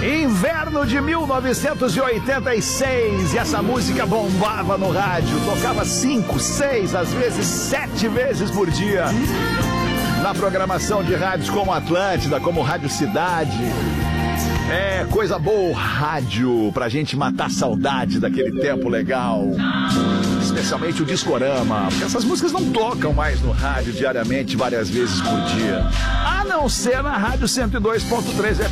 Inverno de 1986, e essa música bombava no rádio, tocava 5, 6, às vezes 7 vezes por dia, na programação de rádios como Atlântida, como Rádio Cidade. É coisa boa o rádio, pra gente matar saudade daquele tempo legal. Especialmente o Discorama, porque essas músicas não tocam mais no rádio diariamente, várias vezes por dia. A não ser na Rádio 102.3